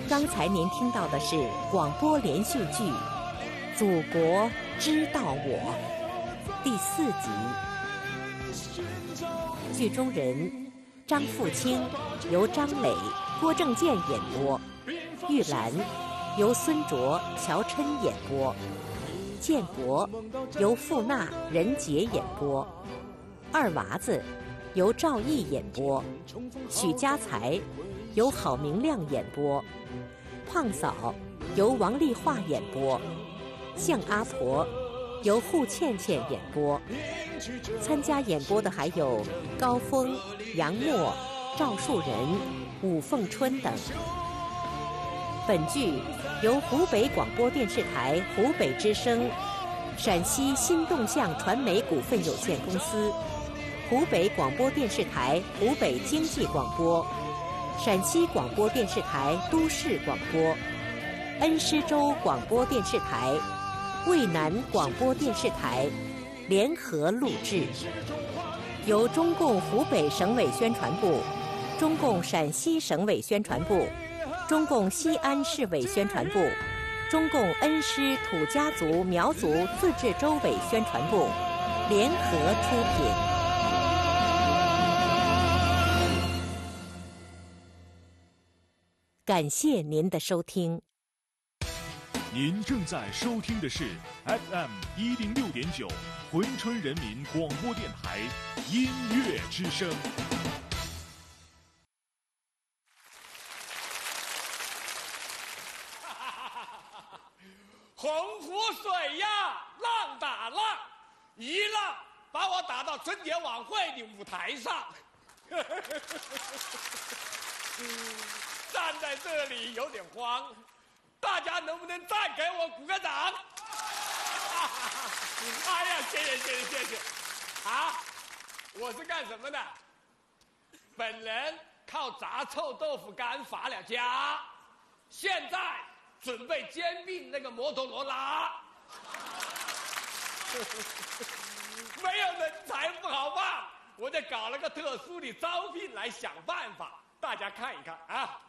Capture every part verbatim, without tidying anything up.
刚才您听到的是广播连续剧《祖国知道我》第四集。剧中人张富清由张磊、郭正健演播，玉兰由孙卓、乔琛演播，建国由傅娜、任杰演播，二娃子由赵毅演播，许家才由郝明亮演播，胖嫂由王丽华演播，向阿婆由户倩倩演播。参加演播的还有高峰、杨默、赵树人、武凤春等。本剧由湖北广播电视台湖北之声、陕西新动向传媒股份有限公司、湖北广播电视台湖北经济广播、陕西广播电视台都市广播、恩施州广播电视台、渭南广播电视台联合录制，由中共湖北省委宣传部、中共陕西省委宣传部、中共西安市委宣传部、中共恩施土家族苗族自治州委宣传部联合出品。感谢您的收听。 您正在收听的是 F M 一零六点九珲春人民广播电台音乐之声。 洪湖水呀，浪打浪，一浪把我打到春节晚会的舞台上。站在这里有点慌，大家能不能再给我鼓个掌？哎呀，谢谢谢谢谢谢！啊，我是干什么的？本人靠炸臭豆腐干发了家，现在准备兼并那个摩托罗拉。没有人才不好办，我就搞了个特殊的招聘来想办法，大家看一看啊。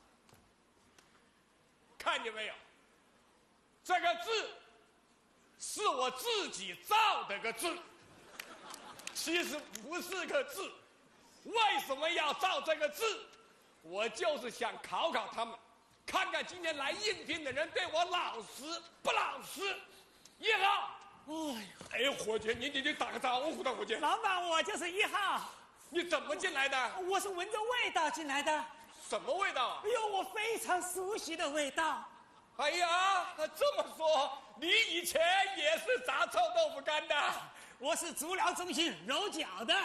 看见没有？这个字是我自己造的个字，其实不是个字。为什么要造这个字？我就是想考考他们，看看今天来应聘的人对我老实不老实。一号，哎呀，哎，伙计，你你你打个招呼的，伙计。 老板，我就是一号。 你怎么进来的？ 我是闻着味道进来的。 什么味道啊？ 哎呦，我非常熟悉的味道。 哎呀，这么说，你以前也是炸臭豆腐干的？ 我是足疗中心揉脚的。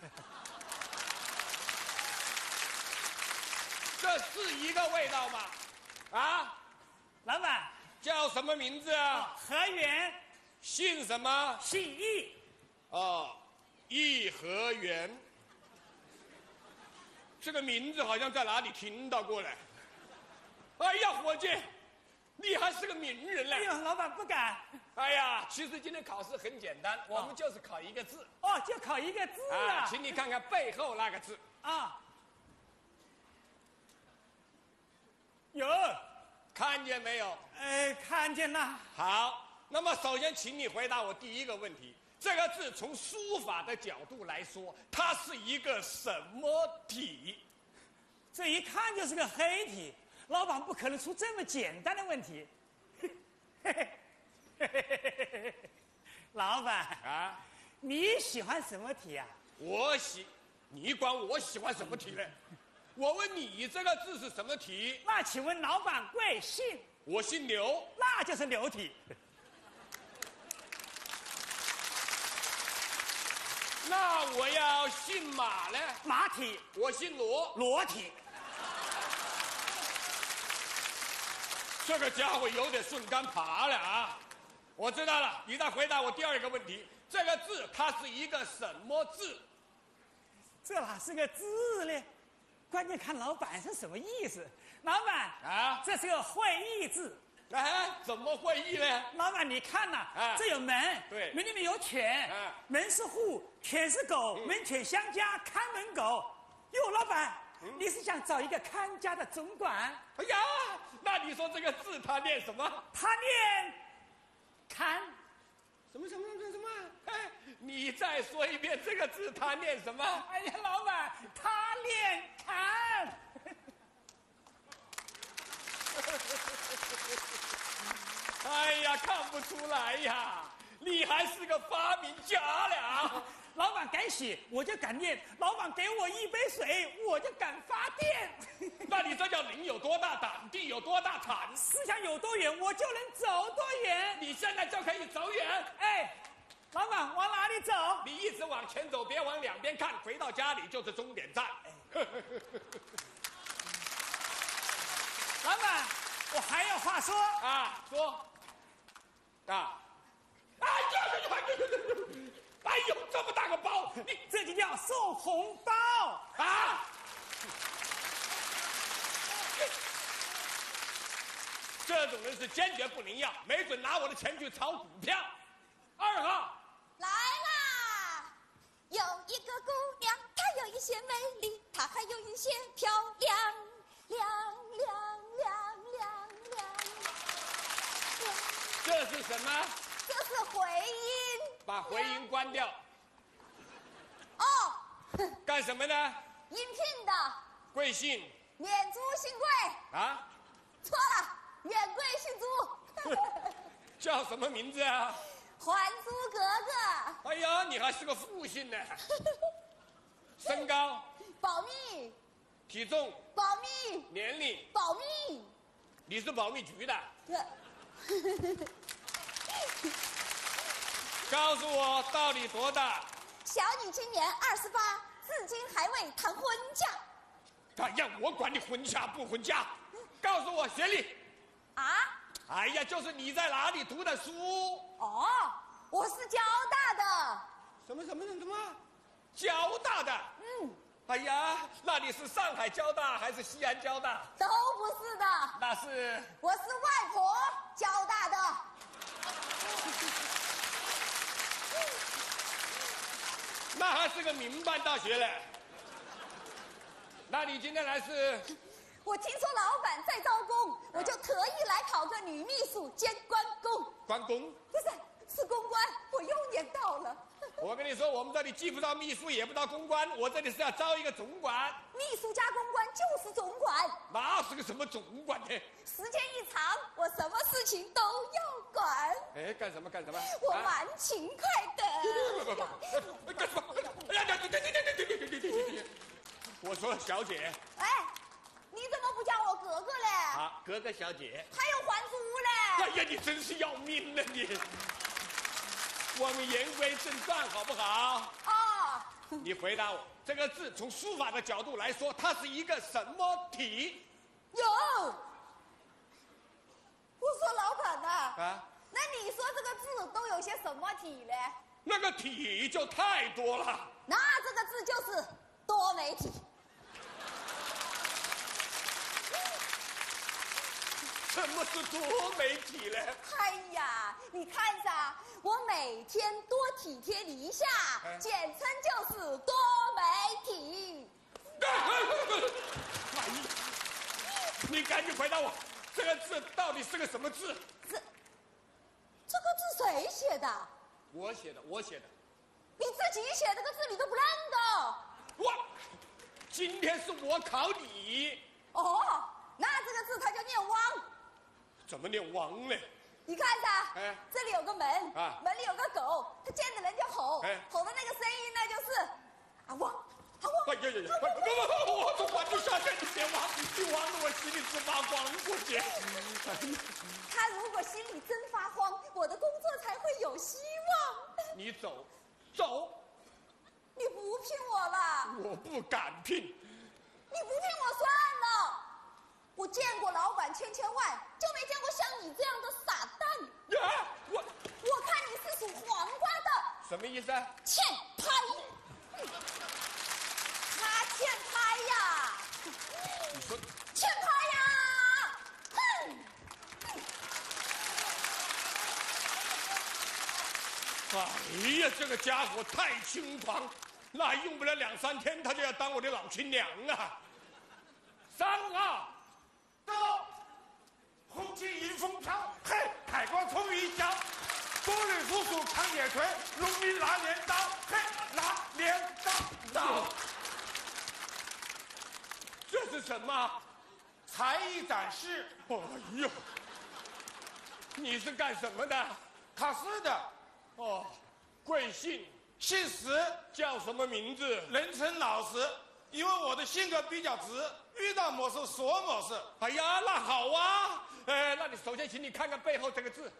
这是一个味道吗？啊， 老板叫什么名字啊？ 何源。 姓什么？ 姓易。 哦，颐和园。这个名字好像在哪里听到过来。哎呀，伙计，你还是个名人嘞！ 哎呦，老板不敢。 哎呀，其实今天考试很简单，我们就是考一个字。 哦，就考一个字啊！ 啊，请你看看背后那个字。 啊，有， 看见没有？ 哎，看见了。 好，那么首先请你回答我第一个问题。这个字从书法的角度来说，它是一个什么体？ 这一看就是个黑体，老板不可能出这么简单的问题。老板啊， 你喜欢什么体啊？ 我喜，你管我喜欢什么体呢？我问你这个字是什么体？ 那请问老板贵姓？ 我姓刘， 那就是刘体。 那我要姓马呢？ 马体。 我姓罗， 罗体。 这个家伙有点顺杆爬了啊！我知道了，你再回答我第二个问题。这个字它是一个什么字？ 这哪是个字呢？关键看老板是什么意思。老板啊， 这是个会意字。 哎，怎么会意呢？ 老板，你看呐、 啊， 这有门， 对， 门里面有犬， 啊， 门是户，犬是狗， 嗯、 门犬相加，看门狗。哟，老板， 你是想找一个看家的总管？ 哎呀，那你说这个字他念什么？ 他念看。 什么什么什么什么？哎，你再说一遍这个字他念什么？ 哎呀，老板，他念看。 哎呀，看不出来呀，你还是个发明家了。 老板敢写，我就敢念；老板给我一杯水，我就敢发电。 那你这叫人有多大胆，地有多大产。 思想有多远，我就能走多远。 你现在就可以走远。 哎，老板往哪里走？ 你一直往前走，别往两边看，回到家里就是终点站。 老板，我还有话说啊，说啊，哎呦，哎呦，这么大个包，你这就叫送红包啊！这种人是坚决不能要，没准拿我的钱去炒股票。二号来啦！有一个姑娘，她有一些美丽，她还有一些漂亮，亮亮亮亮亮亮。 这是什么？ 这是回音。 把回音关掉。 哦。 干什么呢？ 应聘的。 贵姓？ 免租姓贵。 啊？ 错了，免贵姓租。 叫什么名字啊？ 还租格格。 哎呀，你还是个复姓呢。身高？ 保密。 体重？ 保密。 年龄？ 保密。 你是保密局的？告诉我到底多大？ 小女今年二十八，至今还未谈婚嫁。 哎呀，我管你婚嫁不婚嫁，告诉我学历。 啊？ 哎呀，就是你在哪里读的书？ 哦，我是交大的。 什么什么什么？交大的？ 嗯。 哎呀，那你是上海交大还是西安交大？ 都不是的。 那是？ 我是外婆交大的。 那还是个民办大学嘞。那你今天来是？ 我听说老板在招工，我就特意来考个女秘书兼关公。 关公？ 不是，是公关，我又念到了。 我跟你说，我们这里既不招秘书，也不招公关，我这里是要招一个总管。 秘书加公关就是总管。 那是个什么总管呢？ 时间一长，我什么事情都要管。 哎，干什么干什么？ 我蛮勤快的。 干什么？哎呀，对对对对对对对对对对！我说小姐。 哎，你怎么不叫我格格嘞？ 啊，格格小姐。 还有还租嘞？ 哎呀，你真是要命了你！我们言归正传，好不好？ 哦。 你回答我，这个字从书法的角度来说，它是一个什么体？ 有。我说老板呐。 啊。 那你说这个字都有些什么体嘞？ 那个体就太多了。 那这个字就是多媒体。 什么是多媒体呢？ 哎呀，你看噻，我每天多体贴你一下，哎、简称就是多媒体。 哎呀，你赶紧回答我，这个字到底是个什么字？ 这这个字谁写的？ 我写的，我写的。 你自己写这个字你都不认得？ 我今天是我考你。 哦，那这个字它就念汪。 怎么念汪呢？ 你看噻，哎，这里有个门，啊，门里有个狗，它见着人就吼，哎，吼的那个声音呢就是啊汪，啊汪。 哎呀呀呀！不不不，我总管不下去，你别汪，你汪得我心里直发慌过去。 他如果心里真发慌，我的工作才会有希望。 你走，走。 你不聘我了？ 我不敢聘。 你不聘我算了。我见过老板千千万，就没见过像你这样的傻蛋。 啊！我我看你是属黄瓜的。 什么意思啊？ 欠拍。他欠拍呀！ 你说欠拍呀！哼！ 哎呀，这个家伙太轻狂，那用不了两三天，他就要当我的老亲娘啊！ 三二， 到，红旗迎风飘，嘿，海光冲雨脚，多吕叔叔扛铁锤，农民拿镰刀，嘿，拿镰刀刀。 这是什么？ 才艺展示。 哎呦，你是干什么的？ 考试的。 哦，贵姓？ 姓石， 叫什么名字？ 人称老实，因为我的性格比较直，遇到某事说某事。 哎呀，那好啊。呃，那你首先请你看看背后这个字。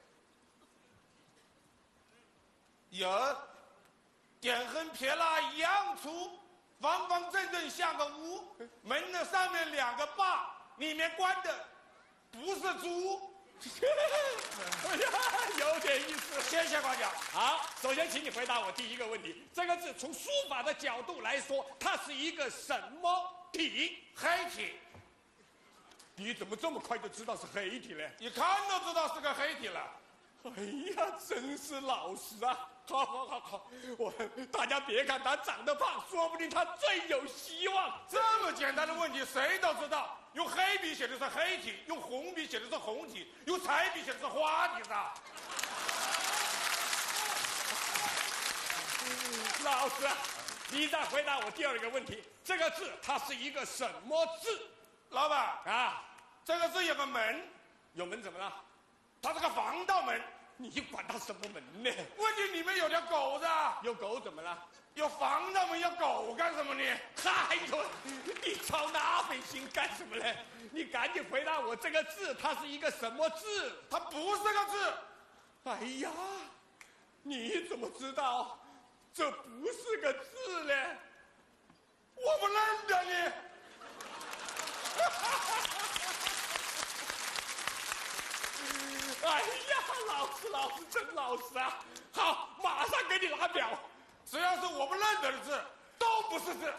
有，点横撇捺一样粗，方方正正像个屋，门的上面两个把，里面关的不是猪。 哎呀，有点意思。 谢谢夸奖。 好，首先请你回答我第一个问题：这个字从书法的角度来说，它是一个什么体？ 黑体。 你怎么这么快就知道是黑体呢？ 一看都知道是个黑体了。 哎呀，真是老实啊！好好好好，我大家别看他长得胖，说不定他最有希望。 这么简单的问题谁都知道，用黑笔写的是黑体，用红笔写的是红体，用彩笔写的是花体的。 老师，你再回答我第二个问题：这个字它是一个什么字？ 老板啊， 这个字有个门， 有门怎么了？ 它是个防盗门。 你管它什么门呢？ 问题里面有条狗子， 有狗怎么了？ 有防盗门，有狗干什么呢？ 哎呦，你操那份心干什么呢？你赶紧回答我，这个字它是一个什么字？ 它不是个字。 哎呀，你怎么知道这不是个字呢？ 我不认得你。 哎呀，老师，老师真老实啊！好，马上给你拿表。 只要是我不认得的字，都不是字。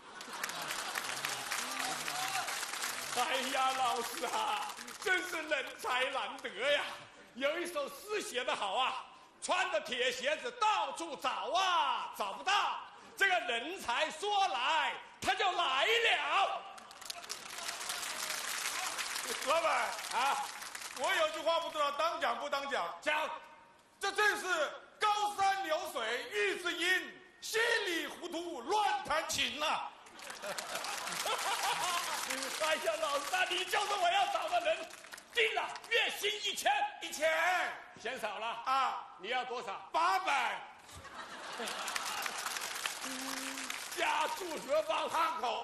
哎呀，老师啊，真是人才难得呀！有一首诗写得好啊，穿着铁鞋子到处找啊，找不到。这个人才说来，他就来了。 老板啊， 我有句话不知道当讲不当讲。 讲， 这正是高山流水遇知音，稀里糊涂乱弹琴呐、啊。 哎呀，老师啊，你就是我要找的人。定了，月薪一千， 一千嫌少了啊？ 你要多少？ 八百。 家住何方？ 汉口。